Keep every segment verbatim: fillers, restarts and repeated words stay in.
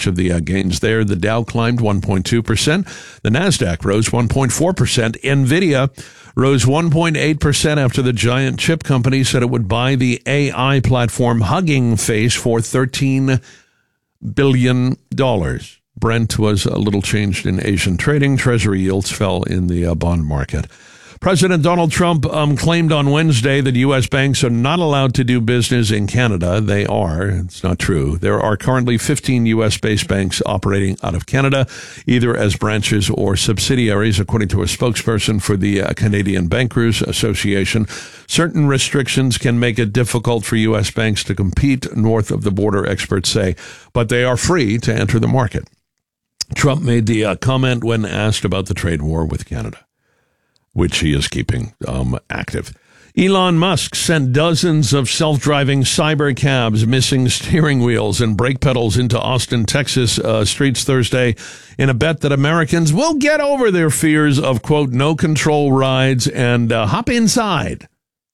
much of the uh, gains there. The Dow climbed one point two percent. The NASDAQ rose one point four percent. NVIDIA rose one point eight percent after the giant chip company said it would buy the A I platform Hugging Face for thirteen billion dollars. Brent was a little changed in Asian trading. Treasury yields fell in the uh, bond market. President Donald Trump um, claimed on Wednesday that U S banks are not allowed to do business in Canada. They are. It's not true. There are currently fifteen U S-based banks operating out of Canada, either as branches or subsidiaries, according to a spokesperson for the uh, Canadian Bankers Association. Certain restrictions can make it difficult for U S banks to compete north of the border, experts say, but they are free to enter the market. Trump made the uh, comment when asked about the trade war with Canada, which he is keeping um, active. Elon Musk sent dozens of self-driving cyber cabs missing steering wheels and brake pedals into Austin, Texas uh, streets Thursday in a bet that Americans will get over their fears of, quote, no-control rides and uh, hop inside.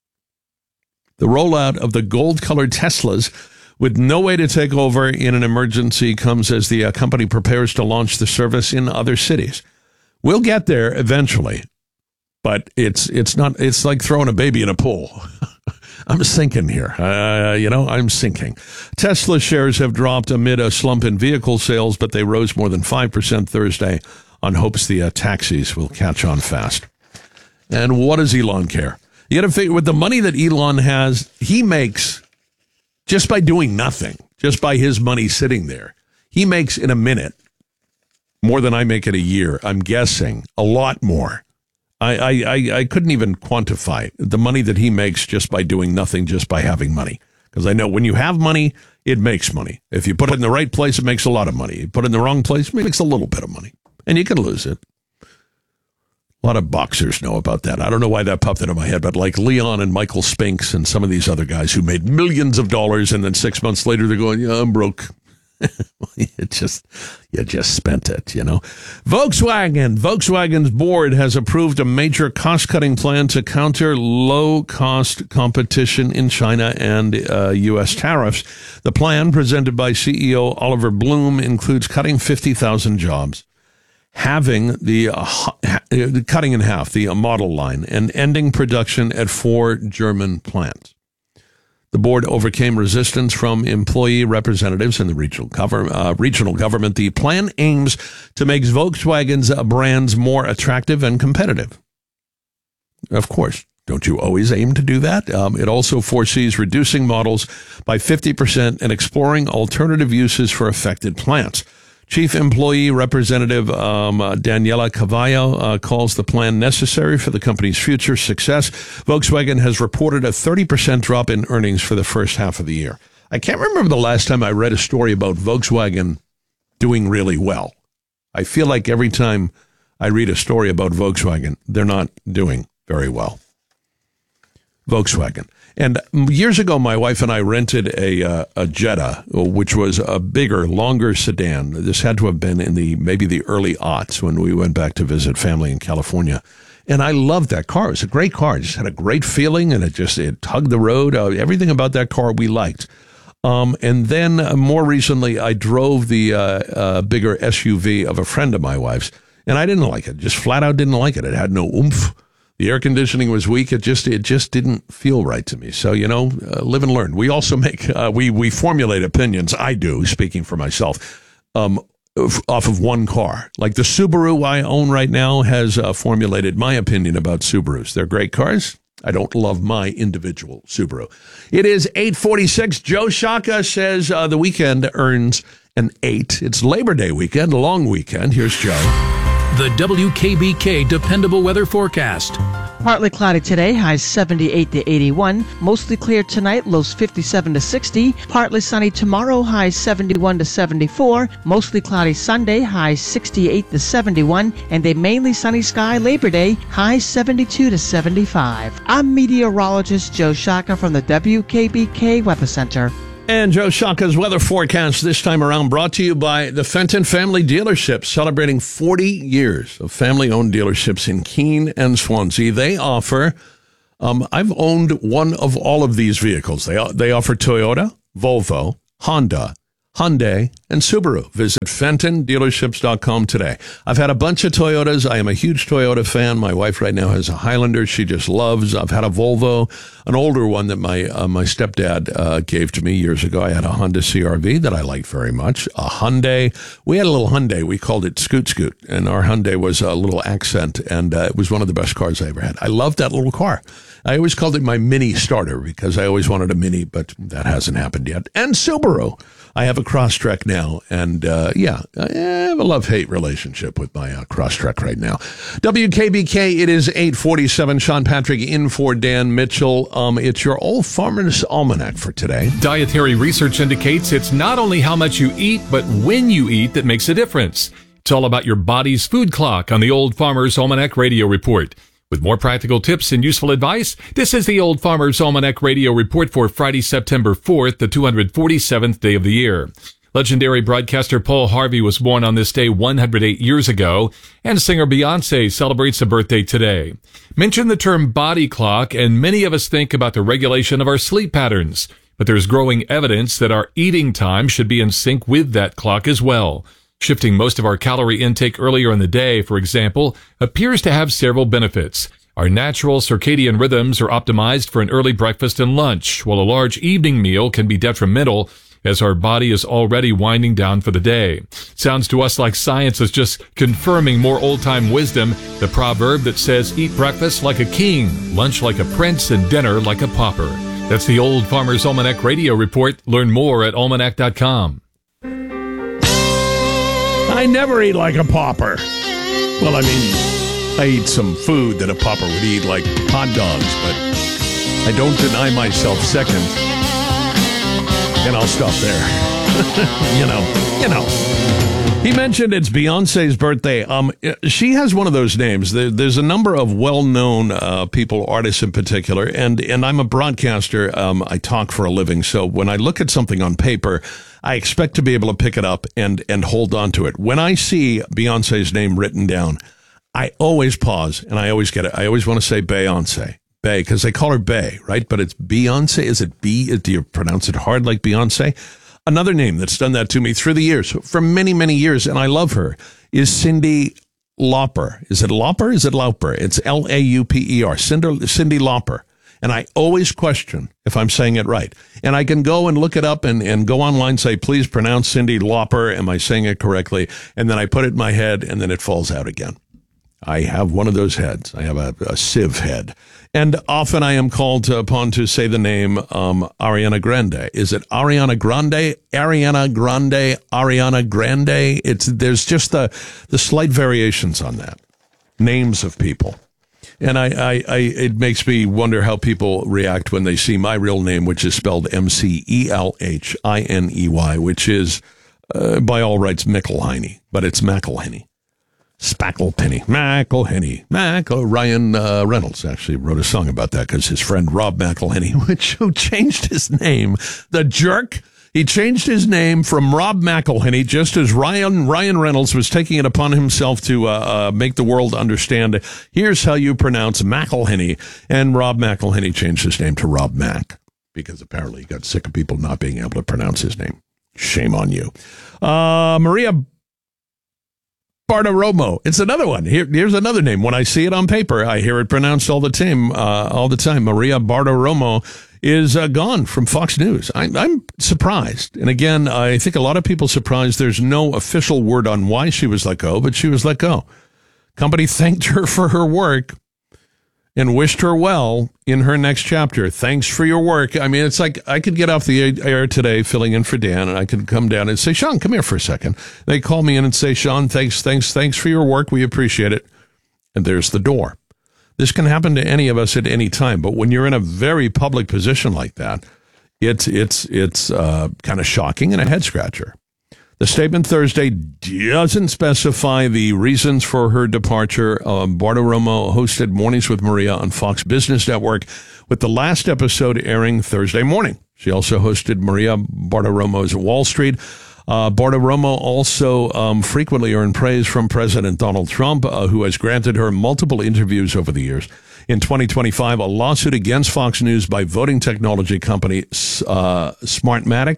The rollout of the gold-colored Teslas with no way to take over in an emergency comes as the uh, company prepares to launch the service in other cities. We'll get there eventually. But it's it's not it's like throwing a baby in a pool. I'm sinking here. Uh, you know, I'm sinking. Tesla shares have dropped amid a slump in vehicle sales, but they rose more than five percent Thursday on hopes the uh, taxis will catch on fast. And what does Elon care? You got to figure with the money that Elon has, he makes just by doing nothing, just by his money sitting there. He makes in a minute more than I make in a year. I'm guessing a lot more. I, I, I couldn't even quantify the money that he makes just by doing nothing, just by having money. Because I know when you have money, it makes money. If you put it in the right place, it makes a lot of money. You put it in the wrong place, it makes a little bit of money. And you can lose it. A lot of boxers know about that. I don't know why that popped into my head, but like Leon and Michael Spinks and some of these other guys who made millions of dollars and then six months later they're going, yeah, I'm broke. you just you just spent it, you know. Volkswagen. Volkswagen's board has approved a major cost-cutting plan to counter low-cost competition in China and uh, U S tariffs. The plan, presented by C E O Oliver Bloom, includes cutting fifty thousand jobs, having the uh, cutting in half the uh, model line, and ending production at four German plants. The board overcame resistance from employee representatives and the regional, government, uh, regional government. The plan aims to make Volkswagen's uh, brands more attractive and competitive. Of course, don't you always aim to do that? Um, it also foresees reducing models by fifty percent and exploring alternative uses for affected plants. Chief Employee Representative um, uh, Daniela Cavallo uh, calls the plan necessary for the company's future success. Volkswagen has reported a thirty percent drop in earnings for the first half of the year. I can't remember the last time I read a story about Volkswagen doing really well. I feel like every time I read a story about Volkswagen, they're not doing very well. Volkswagen. And years ago, my wife and I rented a uh, a Jetta, which was a bigger, longer sedan. This had to have been in the maybe the early aughts when we went back to visit family in California. And I loved that car. It was a great car. It just had a great feeling, and it just it tugged the road. Uh, everything about that car we liked. Um, and then uh, more recently, I drove the uh, uh, bigger S U V of a friend of my wife's, and I didn't like it. Just flat out didn't like it. It had no oomph. The air conditioning was weak. It just it just didn't feel right to me. So, you know, uh, live and learn. We also make uh, we we formulate opinions. I do, speaking for myself, um, off of one car. Like the Subaru I own right now has uh, formulated my opinion about Subarus. They're great cars. I don't love my individual Subaru. It is eight forty-six. Joe Shaka says uh, the weekend earns an eight. It's Labor Day weekend, a long weekend. Here's Joe. The W K B K Dependable Weather Forecast. Partly cloudy today, highs seventy-eight to eighty-one. Mostly clear tonight, lows fifty-seven to sixty. Partly sunny tomorrow, highs seventy-one to seventy-four. Mostly cloudy Sunday, highs sixty-eight to seventy-one. And a mainly sunny sky Labor Day, highs seventy-two to seventy-five. I'm meteorologist Joe Shaka from the W K B K Weather Center. And Joe Shaka's weather forecast this time around brought to you by the Fenton Family Dealerships, celebrating forty years of family-owned dealerships in Keene and Swansea. They offer, um, I've owned one of all of these vehicles. They they offer Toyota, Volvo, Honda, Hyundai, and Subaru. Visit Fenton Dealerships dot com today. I've had a bunch of Toyotas. I am a huge Toyota fan. My wife right now has a Highlander she just loves. I've had a Volvo, an older one that my uh, my stepdad uh, gave to me years ago. I had a Honda C R V that I liked very much. A Hyundai. We had a little Hyundai. We called it Scoot Scoot, and our Hyundai was a little accent, and uh, it was one of the best cars I ever had. I loved that little car. I always called it my mini starter because I always wanted a mini, but that hasn't happened yet. And Subaru. I have a Crosstrek now, and uh, yeah, I have a love-hate relationship with my uh, Crosstrek right now. W K B K, it is eight forty-seven. Sean Patrick in for Dan Mitchell. Um, it's your Old Farmer's Almanac for today. Dietary research indicates it's not only how much you eat, but when you eat that makes a difference. It's all about your body's food clock on the Old Farmer's Almanac Radio Report. With more practical tips and useful advice, this is the Old Farmer's Almanac Radio Report for Friday, September fourth, the two hundred forty-seventh day of the year. Legendary broadcaster Paul Harvey was born on this day one hundred eight years ago, and singer Beyonce celebrates a birthday today. Mention the term body clock, and many of us think about the regulation of our sleep patterns. But there's growing evidence that our eating time should be in sync with that clock as well. Shifting most of our calorie intake earlier in the day, for example, appears to have several benefits. Our natural circadian rhythms are optimized for an early breakfast and lunch, while a large evening meal can be detrimental as our body is already winding down for the day. Sounds to us like science is just confirming more old-time wisdom, the proverb that says, eat breakfast like a king, lunch like a prince, and dinner like a pauper. That's the Old Farmer's Almanac Radio Report. Learn more at almanac dot com. I never eat like a pauper. Well, I mean, I eat some food that a pauper would eat, like hot dogs, but I don't deny myself seconds. And I'll stop there. you know, you know. He mentioned it's Beyonce's birthday. Um, she has one of those names. There, there's a number of well-known uh, people, artists in particular, and, and I'm a broadcaster. Um, I talk for a living, so when I look at something on paper, I expect to be able to pick it up and, and hold on to it. When I see Beyonce's name written down, I always pause, and I always get it. I always want to say Beyonce. Bey, because they call her Bey, right? But it's Beyonce. Is it B? Do you pronounce it hard like Beyonce? Another name that's done that to me through the years, for many, many years, and I love her, is Cyndi Lauper. Is it Lauper? Is it Lauper? It's L A U P E R. Cyndi, Cyndi Lauper. And I always question if I'm saying it right. And I can go and look it up and, and go online and say, please pronounce Cyndi Lauper. Am I saying it correctly? And then I put it in my head, and then it falls out again. I have one of those heads. I have a, a sieve head. And often I am called upon to say the name um, Ariana Grande. Is it Ariana Grande? Ariana Grande? Ariana Grande? It's There's just the, the slight variations on that. Names of people. And I, I, I, it makes me wonder how people react when they see my real name, which is spelled M C E L H I N E Y, which is, uh, by all rights, McElhinney, but it's McElhinney. Spacklepenny, McElhinney, Mac. Oh, Ryan uh, Reynolds actually wrote a song about that because his friend Rob McElhinney, which who changed his name, the jerk. He changed his name from Rob McElhinney just as Ryan Ryan Reynolds was taking it upon himself to uh, uh, make the world understand. Here's how you pronounce McElhinney, and Rob McElhinney changed his name to Rob Mac because apparently he got sick of people not being able to pronounce his name. Shame on you, uh, Maria Bartiromo. It's another one. Here, here's another name. When I see it on paper, I hear it pronounced all the time. Uh, all the time. Maria Bartiromo is uh, gone from Fox News. I, I'm surprised. And again, I think a lot of people surprised. There's no official word on why she was let go, but she was let go. Company thanked her for her work and wished her well in her next chapter. Thanks for your work. I mean, it's like I could get off the air today filling in for Dan, and I could come down and say, Sean, come here for a second. They call me in and say, Sean, thanks, thanks, thanks for your work. We appreciate it. And there's the door. This can happen to any of us at any time, but when you're in a very public position like that, it's it's it's uh, kind of shocking and a head scratcher. The statement Thursday doesn't specify the reasons for her departure. Um, Bartiromo hosted Mornings with Maria on Fox Business Network, with the last episode airing Thursday morning. She also hosted Maria Bartiromo's Wall Street. Uh, Bartiromo also um, frequently earned praise from President Donald Trump, uh, who has granted her multiple interviews over the years. In twenty twenty-five, a lawsuit against Fox News by voting technology company uh, Smartmatic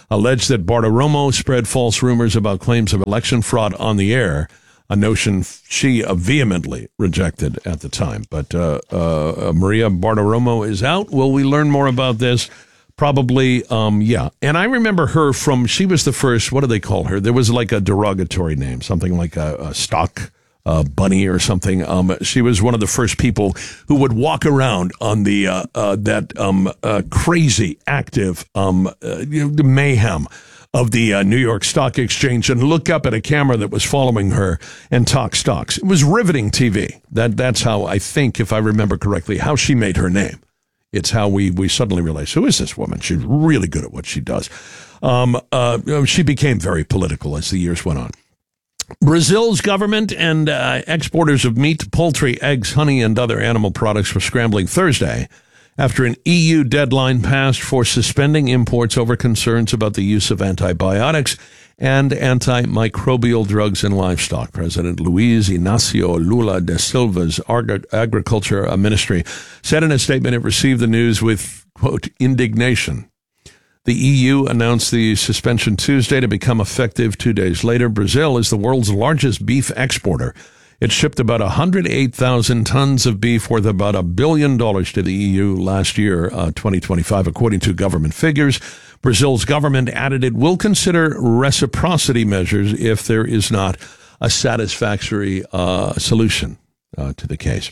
alleged that Bartiromo spread false rumors about claims of election fraud on the air, a notion she uh, vehemently rejected at the time. But uh, uh, Maria Bartiromo is out. Will we learn more about this? Probably, um, yeah. And I remember her from, she was the first, what do they call her? There was like a derogatory name, something like a, a stock uh, bunny or something. Um, she was one of the first people who would walk around on the uh, uh, that um, uh, crazy, active um, uh, mayhem of the uh, New York Stock Exchange and look up at a camera that was following her and talk stocks. It was riveting T V. That That's how I think, if I remember correctly, how she made her name. It's how we, we suddenly realized, who is this woman? She's really good at what she does. Um, uh, she became very political as the years went on. Brazil's government and uh, exporters of meat, poultry, eggs, honey, and other animal products were scrambling Thursday after an E U deadline passed for suspending imports over concerns about the use of antibiotics and antimicrobial drugs in livestock. President Luiz Inácio Lula da Silva's Agriculture Ministry said in a statement it received the news with, quote, indignation. The E U announced the suspension Tuesday to become effective two days later. Brazil is the world's largest beef exporter. It shipped about one hundred eight thousand tons of beef worth about a billion dollars to the E U last year, uh, twenty twenty-five, according to government figures. Brazil's government added it will consider reciprocity measures if there is not a satisfactory uh, solution uh, to the case.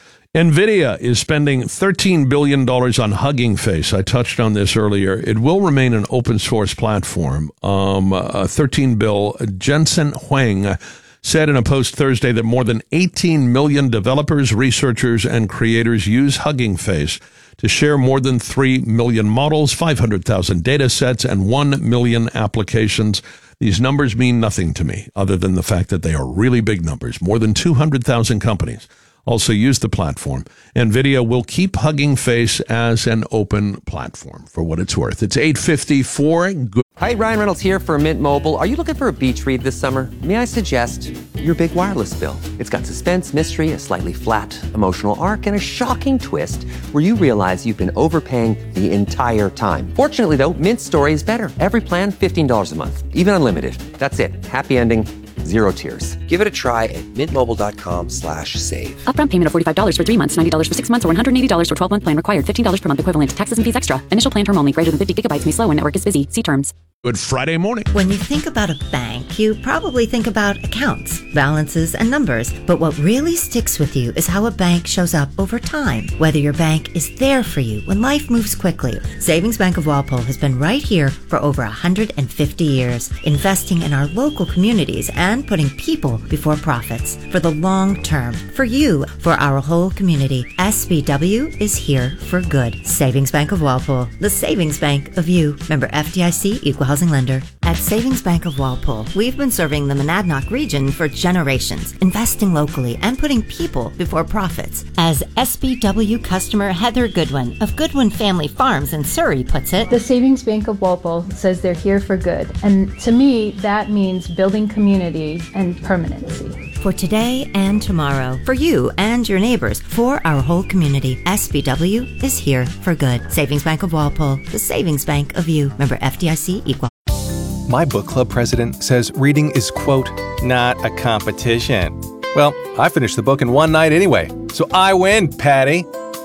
NVIDIA is spending thirteen billion dollars on Hugging Face. I touched on this earlier. It will remain an open source platform. Um, uh, thirteen bill Jensen Huang said in a post Thursday that more than eighteen million developers, researchers, and creators use Hugging Face to share more than three million models, five hundred thousand data sets, and one million applications. These numbers mean nothing to me other than the fact that they are really big numbers. More than two hundred thousand companies also use the platform. NVIDIA will keep Hugging Face as an open platform for what it's worth. It's eight fifty-four. Good. Hi, Ryan Reynolds here for Mint Mobile. Are you looking for a beach read this summer? May I suggest your big wireless bill? It's got suspense, mystery, a slightly flat emotional arc, and a shocking twist where you realize you've been overpaying the entire time. Fortunately, though, Mint's story is better. Every plan, fifteen dollars a month, even unlimited. That's it. Happy ending. Zero tears. Give it a try at mintmobile.com slash save. Upfront payment of forty-five dollars for three months, ninety dollars for six months, or one hundred eighty dollars for twelve-month plan required. fifteen dollars per month equivalent. Taxes and fees extra. Initial plan term only. Greater than fifty gigabytes may slow when network is busy. See terms. Good Friday morning. When you think about a bank, you probably think about accounts, balances, and numbers. But what really sticks with you is how a bank shows up over time. Whether your bank is there for you when life moves quickly. Savings Bank of Walpole has been right here for over one hundred fifty years, investing in our local communities and putting people before profits for the long term. For you, for our whole community, S B W is here for good. Savings Bank of Walpole, the savings bank of you. Member F D I C, Equal Housing Lender. At Savings Bank of Walpole, we've been serving the Monadnock region for generations, investing locally and putting people before profits. As S B W customer Heather Goodwin of Goodwin Family Farms in Surrey puts it, the Savings Bank of Walpole says they're here for good. And to me, that means building community and permanency. For today and tomorrow, for you and your neighbors, for our whole community, S B W is here for good. Savings Bank of Walpole, the savings bank of you. Member F D I C, Equal. My book club president says reading is, quote, not a competition. Well, I finished the book in one night anyway, so I win, Patty.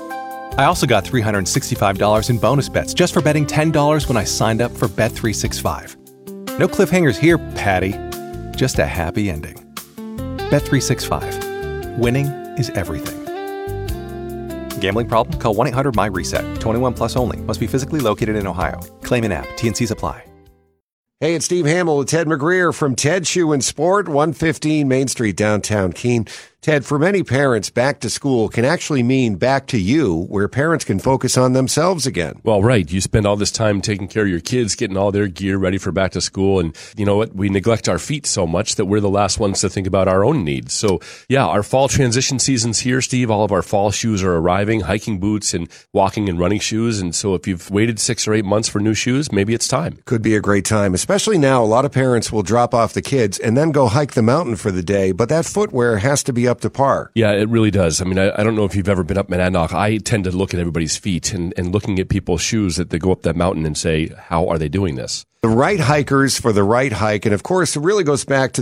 I also got three hundred sixty-five dollars in bonus bets just for betting ten dollars when I signed up for Bet three sixty-five. No cliffhangers here, Patty. Just a happy ending. Bet three sixty-five. Winning is everything. Gambling problem? Call one eight hundred M Y reset. twenty-one plus only. Must be physically located in Ohio. Claim in app. T N Cs apply. Hey, it's Steve Hamill with Ted McGreer from Ted Shoe and Sport, one fifteen Main Street, downtown Keene. Ted, for many parents, back to school can actually mean back to you, where parents can focus on themselves again. Well, right. You spend all this time taking care of your kids, getting all their gear ready for back to school. And you know what? We neglect our feet so much that we're the last ones to think about our own needs. So, yeah, our fall transition season's here, Steve. All of our fall shoes are arriving, hiking boots and walking and running shoes. And so if you've waited six or eight months for new shoes, maybe it's time. Could be a great time, especially now. A lot of parents will drop off the kids and then go hike the mountain for the day. But that footwear has to be up up to par. Yeah, it really does. I mean, I, I don't know if you've ever been up Monadnock. I tend to look at everybody's feet and, and looking at people's shoes that they go up that mountain and say, how are they doing this? The right hikers for the right hike. And of course, it really goes back to